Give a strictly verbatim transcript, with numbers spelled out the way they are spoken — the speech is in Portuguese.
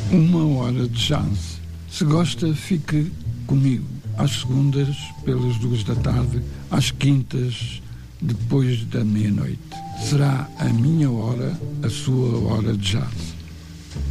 Uma hora de jazz. Se gosta, fique comigo. Às segundas, pelas duas da tarde, às quintas, depois da meia-noite. Será a minha hora, a sua hora de jazz.